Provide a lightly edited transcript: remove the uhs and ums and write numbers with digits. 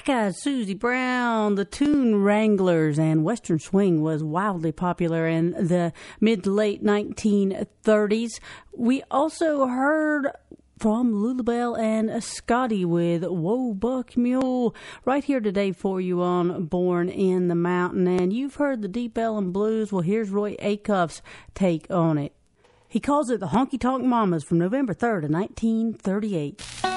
Black Eyed Susie Brown, the Tune Wranglers, and Western Swing was wildly popular in the mid to late 1930s. We also heard from Lulabelle and Scotty with Whoa Buck Mule right here today for you on Born in the Mountain. And you've heard the Deep Ellum Blues. Well, here's Roy Acuff's take on it. He calls it the Honky Tonk Mamas from November 3rd of 1938.